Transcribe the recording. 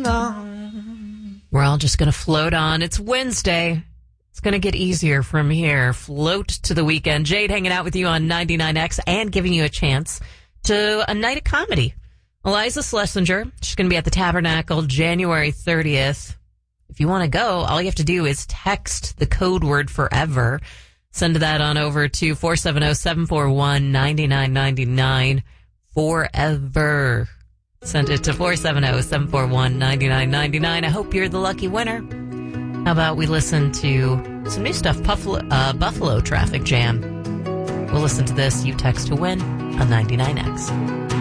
on. We're all just going to float on. It's Wednesday. It's going to get easier from here. Float to the weekend. Jade hanging out with you on 99X and giving you a chance to a night of comedy. Eliza Schlesinger, she's going to be at the Tabernacle January 30th. If you want to go, all you have to do is text the code word forever. Send that on over to 470-741-9999. Forever. Send it to 470-741-9999. I hope you're the lucky winner. How about we listen to some new stuff, Buffalo Traffic Jam. We'll listen to this. You text to win on 99X.